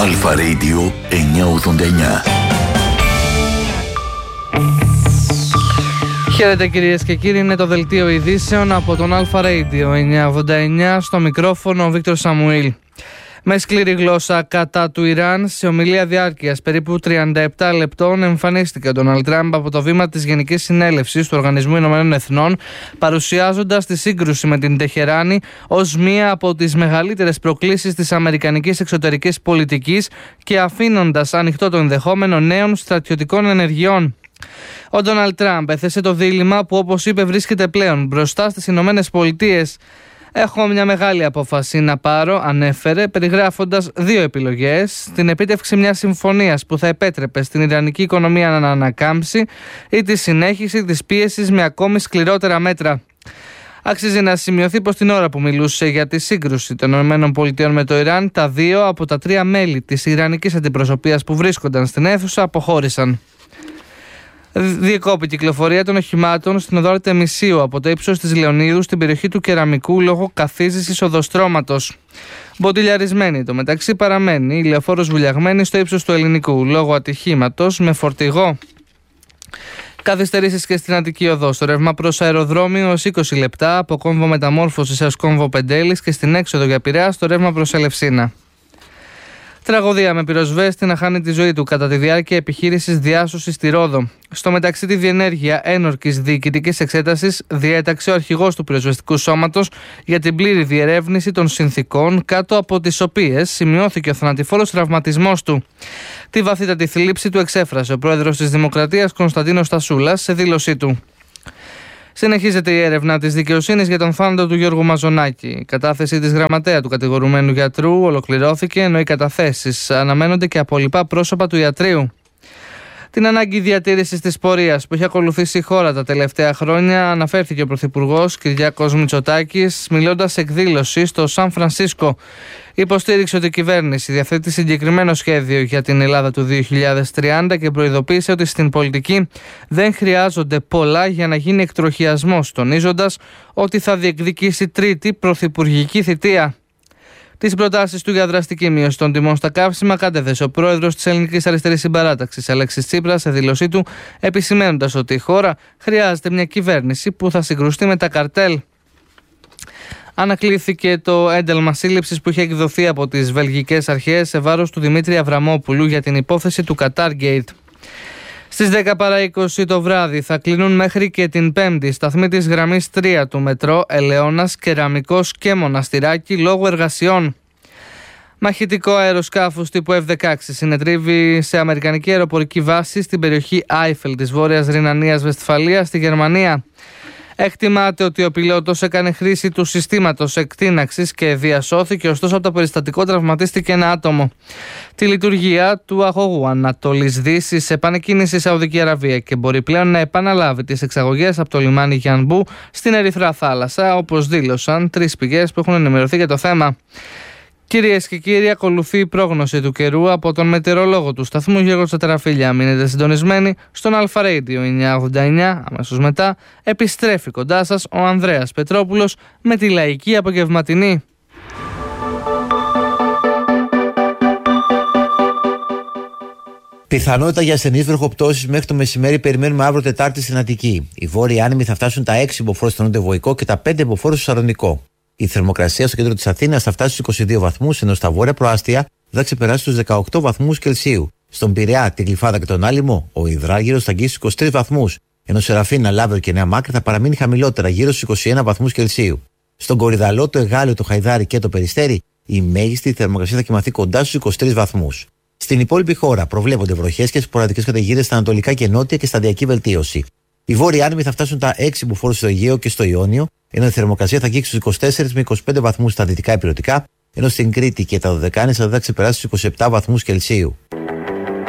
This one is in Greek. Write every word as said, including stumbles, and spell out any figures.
Αλφα Radio εννιακόσια ογδόντα εννιά. Χαίρετε κυρίες και κύριοι, είναι το δελτίο ειδήσεων από τον Αλφα Radio εννιακόσια ογδόντα εννιά, στο μικρόφωνο ο Βίκτορ Σαμουήλ. Με σκληρή γλώσσα κατά του Ιράν, σε ομιλία διάρκειας περίπου τριάντα επτά λεπτών, εμφανίστηκε ο Ντόναλντ Τραμπ από το βήμα της Γενικής Συνέλευσης του Οργανισμού Ηνωμένων Εθνών, παρουσιάζοντας τη σύγκρουση με την Τεχεράνη ως μία από τις μεγαλύτερες προκλήσεις της αμερικανικής εξωτερικής πολιτικής και αφήνοντας ανοιχτό το ενδεχόμενο νέων στρατιωτικών ενεργειών. Ο Ντόναλντ Τραμπ έθεσε το δίλημμα που, όπως είπε, βρίσκεται πλέον μπροστά στις Ηνωμένες Πολιτείες. «Έχω μια μεγάλη απόφαση να πάρω», ανέφερε, περιγράφοντας δύο επιλογές: την επίτευξη μιας συμφωνίας που θα επέτρεπε στην ιρανική οικονομία να ανακάμψει ή τη συνέχιση της πίεσης με ακόμη σκληρότερα μέτρα. Αξίζει να σημειωθεί πως την ώρα που μιλούσε για τη σύγκρουση των ΗΠΑ με το Ιράν, τα δύο από τα τρία μέλη της ιρανικής αντιπροσωπείας που βρίσκονταν στην αίθουσα αποχώρησαν. Διεκόπη κυκλοφορία των οχημάτων στην οδό Αρτεμισίου από το ύψος της Λεωνίδου στην περιοχή του Κεραμικού λόγω καθίζησης οδοστρώματος. Μποτιλιαρισμένη το μεταξύ παραμένει η λεωφόρος βουλιαγμένη στο ύψος του Ελληνικού λόγω ατυχήματος με φορτηγό. Καθυστερήσεις και στην Αττική Οδό. Στο ρεύμα προς αεροδρόμιο ως είκοσι λεπτά, από κόμβο Μεταμόρφωσης έως κόμβο Πεντέλης, και στην έξοδο για Πειραιά στο ρεύμα προς Ελευσίνα. Τραγωδία με πυροσβέστη να χάνει τη ζωή του κατά τη διάρκεια επιχείρησης διάσωσης στη Ρόδο. Στο μεταξύ, τη διενέργεια ένορκης διοικητικής εξέτασης διέταξε ο αρχηγός του πυροσβεστικού σώματος για την πλήρη διερεύνηση των συνθήκων κάτω από τις οποίες σημειώθηκε ο θανατηφόρος τραυματισμός του. Τη βαθύτατη θλίψη του εξέφρασε ο πρόεδρος της Δημοκρατίας Κωνσταντίνος Τασούλας σε δήλωσή του. Συνεχίζεται η έρευνα της δικαιοσύνης για τον θάνατο του Γιώργου Μαζονάκη. Η κατάθεση της γραμματέα του κατηγορουμένου γιατρού ολοκληρώθηκε, ενώ οι καταθέσεις αναμένονται και από λοιπά πρόσωπα του ιατρείου. Την ανάγκη διατήρησης της πορείας που έχει ακολουθήσει η χώρα τα τελευταία χρόνια αναφέρθηκε ο Πρωθυπουργός Κυριάκος Μητσοτάκης, μιλώντας σε εκδήλωση στο Σαν Φρανσίσκο. Υποστήριξε ότι η κυβέρνηση διαθέτει συγκεκριμένο σχέδιο για την Ελλάδα του δύο χιλιάδες τριάντα και προειδοποίησε ότι στην πολιτική δεν χρειάζονται πολλά για να γίνει εκτροχιασμός, τονίζοντας ότι θα διεκδικήσει τρίτη πρωθυπουργική θητεία. Τις προτάσεις του για δραστική μείωση των τιμών στα καύσιμα κατέθεσε ο πρόεδρος της Ελληνικής Αριστερής Συμπαράταξης, Αλέξης Τσίπρας, σε δήλωσή του, επισημαίνοντας ότι η χώρα χρειάζεται μια κυβέρνηση που θα συγκρουστεί με τα καρτέλ. Ανακλήθηκε το ένταλμα σύλληψης που είχε εκδοθεί από τις βελγικές αρχές σε βάρος του Δημήτρη Αβραμόπουλου για την υπόθεση του Qatargate. Στις δέκα παρά είκοσι το βράδυ θα κλείνουν μέχρι και την Πέμπτη σταθμοί της γραμμής τρία του μετρό Ελαιώνας, Κεραμικός και Μοναστηράκι λόγω εργασιών. Μαχητικό αεροσκάφος τύπου εφ δεκαέξι συνετρίβει σε αμερικανική αεροπορική βάση στην περιοχή Άιφελ της Βόρειας Ρινανίας Βεσφαλίας στη Γερμανία. Εκτιμάται ότι ο πιλότος έκανε χρήση του συστήματος εκτείναξης και διασώθηκε, ωστόσο από το περιστατικό τραυματίστηκε ένα άτομο. Τη λειτουργία του αγωγού Ανατολής Δύσης επανεκκίνησε η Σαουδική Αραβία και μπορεί πλέον να επαναλάβει τις εξαγωγές από το λιμάνι Γιανμπού στην Ερυθρά Θάλασσα, όπως δήλωσαν τρεις πηγές που έχουν ενημερωθεί για το θέμα. Κυρίες και κύριοι, ακολουθεί η πρόγνωση του καιρού από τον μετεωρολόγο του σταθμού Γιώργο Τσαταραφίλια. Μείνετε συντονισμένοι στον Αλφα Radio εννιακόσια ογδόντα εννιά. Αμέσως μετά επιστρέφει κοντά σας ο Ανδρέας Πετρόπουλος με τη λαϊκή απογευματινή. Πιθανότητα για ασθενείς βροχοπτώσεις μέχρι το μεσημέρι περιμένουμε αύριο Τετάρτη στην Αττική. Οι βόρειοι άνεμοι θα φτάσουν τα έξι μποφόρ στο νότιο Βοϊκό και τα πέντε μποφόρ στο Σαρονικό. Η θερμοκρασία στο κέντρο της Αθήνας θα φτάσει στους είκοσι δύο βαθμούς, ενώ στα βόρεια προάστια θα ξεπεράσει τους δεκαοκτώ βαθμούς Κελσίου. Στον Πειραιά, τη Γλυφάδα και τον Άλυμο, ο υδράργυρος θα αγγίσει στους είκοσι τρεις βαθμούς, ενώ Σεραφίνα, Λάβερο και Νέα Μάκρη θα παραμείνει χαμηλότερα, γύρω στους είκοσι ένα βαθμούς Κελσίου. Στον Κορυδαλό, το Εγάλεο, το Χαϊδάρι και το Περιστέρι, η μέγιστη θερμοκρασία θα κοιμαθεί κοντά στους είκοσι τρεις βαθμούς. Στην υπόλοιπη χώρα προβλέπονται βροχές και σποραδικές καταιγίδες στα ανατολικά και νότια και σταδιακή βελτίωση. Οι βόρειοι άνεμοι θα φτάσουν τα έξι μποφόρ στο Αιγαίο και στο Ιόνιο, ενώ η θερμοκρασία θα αγγίξει στους είκοσι τέσσερα με είκοσι πέντε βαθμούς στα δυτικά ηπειρωτικά, ενώ στην Κρήτη και τα Δωδεκάνησα θα ξεπεράσει στους είκοσι επτά βαθμούς Κελσίου.